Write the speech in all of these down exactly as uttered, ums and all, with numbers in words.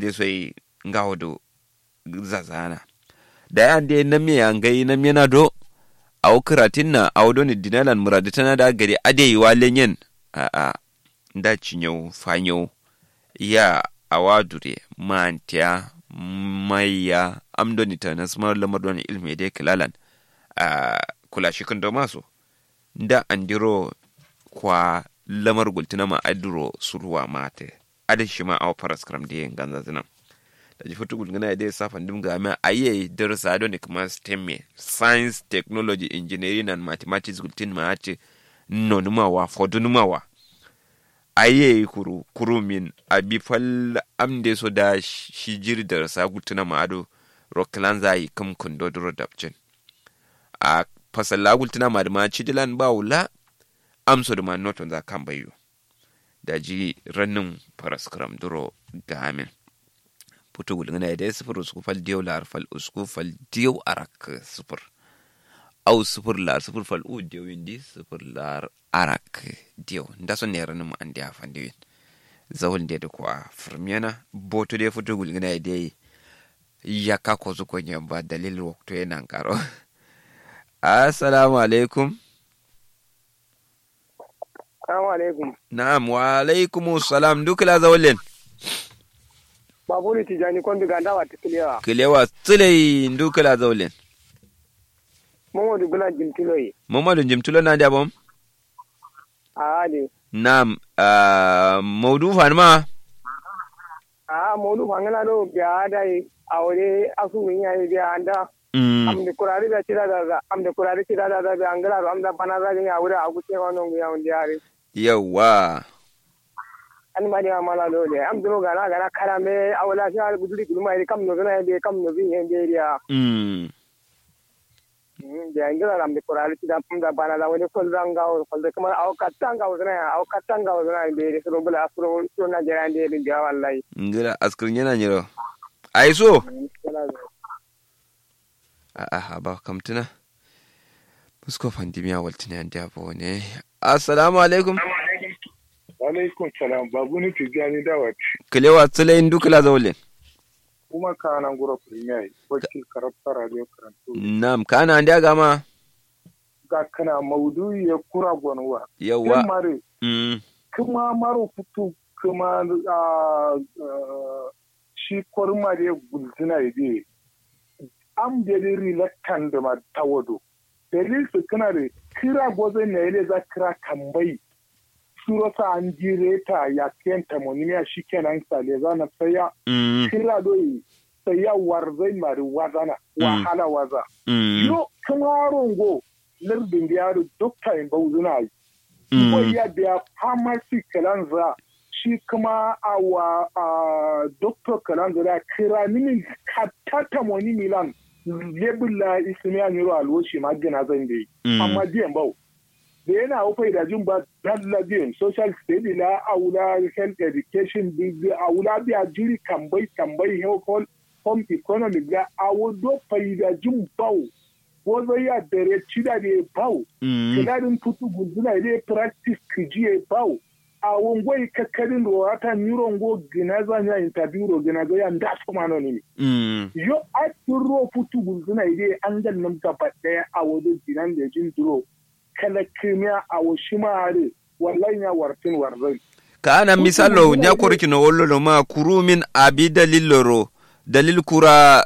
de soyi ngawodo zazana da yan de na me an gai na me na do aw karatinna aw do ni dinalan muraditana da gari ade yi walenyen a a nda cinyo fanyo ya awadure mantia maya amdoni tana smar lamar don ilmi de kilalan a kula shi kan maso nda andiro kwa lamar gultina ma adiro surwa mate adin shi ma aw paraskram de ganza zinan da ji futu gulgana da safan dim ga ma aye darasa don kuma STEM science technology engineering and mathematics gultin ma ate nonuma wa fodunuma wa aye kuru kuru min abi fal amde so da shi jiri darasa gultina ma ado roklan zai kam kundo duro dabcin a fasalla gultina ma da ma cidilan bawula amso da ma noton za kan bayo da ji rannin paraskram duro ga amin putu gulgana da sifir usku fal diyo lar fal usku fal diyo arak sifir au sifir lar sifir fal u diyo indi sifir lar arak diyo nda so ne rannin mu andi afan diyo zawul de da kwa firmiyana boto de putu gulgana da ya ka ko zu ko nyamba dalil wakto yana karo assalamu alaikum. Assalamu alaikum. Na'am wa alaikumus salam dukla zawlen. Babuni Tijani kondi gandawa tikilewa. Kilewa tsilei dukla zawlen. Mamadu Bula Jimtuloyi. Mamadu Jimtulo na da bom? Ah ne. Na'am uh, maudu fanma? Ah maudu fangana do biya dai aure asu min yayi biya anda. Mm. Am de kurari da tira da am de kurari tira da da angala am da banaza ga aure a guce wannan ya wanda yare. Yawa. An ma dia mala do de am dro gana gana karame awla sha guduri guduma ri kam no gana de kam no bin hen de ya. Mm. Mm de angala am de kurari tira am da banaza wani ko zanga o ko de kuma aw katanga o gana aw katanga o gana de so bula afro so na jara de de ya wallahi. Ngira askrin yana nyiro. Aiso. A'a ba kamtuna musko fandimiya waltina anda bo ne assalamu alaikum wa alaikum salam babu ni tijani dawat kilewa tsale indukla zawle kuma kana ngura premier wakil karabta radio karantu nam kana anda gama ga kana maudu'i ya kura gonwa yawa mare mm kuma maro futu kuma shi korma da gulzina ide am deliri lakkan da ma tawado dalil su kana da kira goze ne ile za kira kambai surata an jireta ya kenta monimiya shikenan sale zana saya kira doyi saya warzai mari wazana wahala waza yo kuma rongo lardin da yaro dokta in bauzuna yi ko ya da pharmacy kalanza shi kuma awa doktor kalanza da kira mini katata moni milan lebula ismiya nyiro alwoshi magana zan dai amma diyan bau da yana hufai da jin ba dalla biyan social study la aula health education bizi aula biya jiri kambai kambai health home economic ga awodo fai da jin bau ko zai ya dare cida da bau kiladin tutu guduna ile practice kijiye bau a wongoi kakkarin rowata nirongo ginaza nya interview ginaza ya ndaso manoni mm yo aturo futu gulzuna ide angal nam gaba daya a wado dinan da jin duro kala kimia a woshimare wallahi ya wartin warzai kana misalo nya korkino wollo ma kurumin abi daliloro dalil kura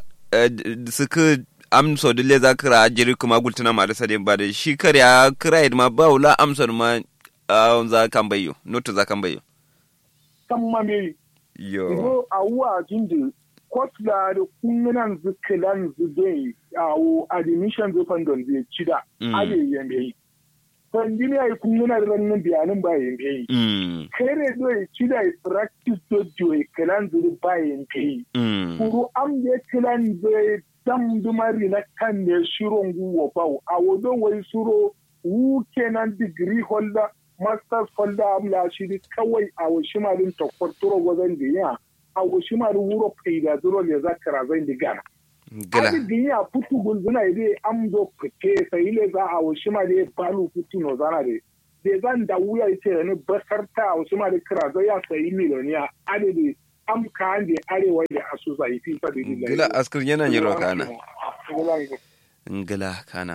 suka amso dille zakira jiri kuma gultuna ma da sadin ba da shi kariya kira ma baula amsar ma Uh, za kan bayo noto za kan bayo kan mame yo go awuwa jinde kotla da kunnan zikilan zidai awu admission zo fandon zai cida ale yambe pandini ay kunnan rannan bayanin ba yambe kare do cida practice do jo kalan zuri ba yambe kuru am de kalan zai dam dumari na kan ne shiron guwo bawo awodo wai suro wu kenan degree holder masters holder amla shi kawai a washimarin takwarturo gwazon da ya a washimarin wuro faida zuro ne za ka razai da gana. Adi da ya putu gunzuna ide am zo fite sai ile za a washimarin ya balu putu no zana da da zan da wuya ita ne basarta a washimarin kira zai ya sayi miliyoniya adi da am ka ande arewa da asusa yi fi sa da ngila askar yana nyiro kana ngila kana